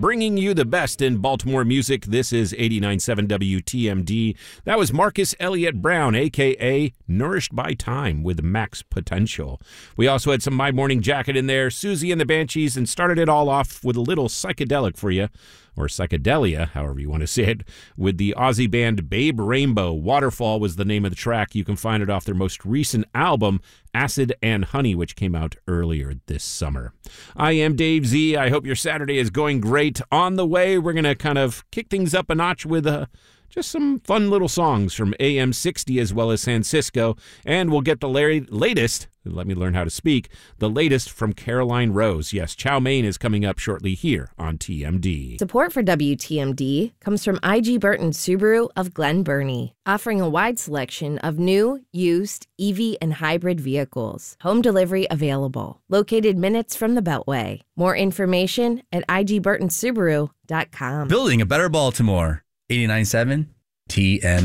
bringing you the best in Baltimore music. This is 89.7 WTMD. That was Marcus Elliott Brown, a.k.a. Nourished by Time, with Max Potential. We also had some My Morning Jacket in there, Susie and the Banshees, and started it all off with a little psychedelic for you, or psychedelia, however you want to say it, with the Aussie band Babe Rainbow. Waterfall was the name of the track. You can find it off their most recent album, Acid and Honey, which came out earlier this summer. I am Dave Z. I hope your Saturday is going great. On the way, we're going to kind of kick things up a notch with just some fun little songs from AM60 as well as San Cisco, and we'll get the latest, let me learn how to speak, the latest from Caroline Rose. Yes, Chow Mein is coming up shortly here on TMD. Support for WTMD comes from IG Burton Subaru of Glen Burnie, offering a wide selection of new, used, EV, and hybrid vehicles. Home delivery available. Located minutes from the Beltway. More information at igburtonsubaru.com. Building a better Baltimore. 89.7 TM.